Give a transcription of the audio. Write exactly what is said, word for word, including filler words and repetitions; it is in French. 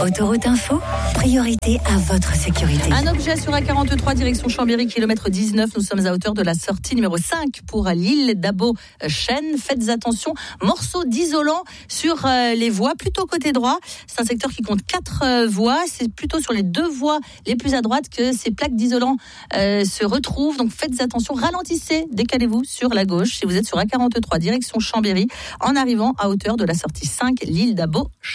Autoroute Info, priorité à votre sécurité. Un objet sur A quarante-trois, direction Chambéry, kilomètre dix-neuf. Nous sommes à hauteur de la sortie numéro cinq pour l'île d'Abo-Chêne. Faites attention, morceau d'isolant sur euh, les voies, plutôt côté droit. C'est un secteur qui compte quatre euh, voies. C'est plutôt sur les deux voies les plus à droite que ces plaques d'isolant euh, se retrouvent. Donc faites attention, ralentissez, décalez-vous sur la gauche si vous êtes sur A quarante-trois, direction Chambéry, en arrivant à hauteur de la sortie cinq, l'île d'Abo-Chêne.